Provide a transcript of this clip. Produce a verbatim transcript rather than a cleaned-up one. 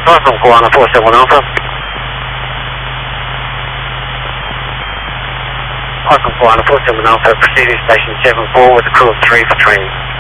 Awesome, Guana four seven one Alpha. Awesome, Guana four seven one Alpha, proceeding station seven four with a crew of three for training.